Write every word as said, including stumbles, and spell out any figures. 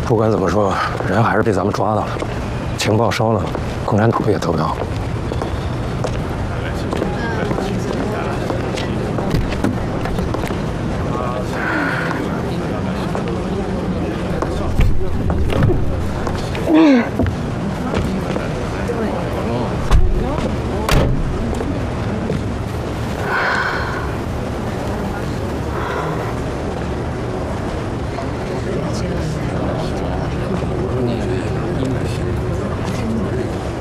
不管怎么说，人还是被咱们抓到了，情报烧了，共产党也得不到。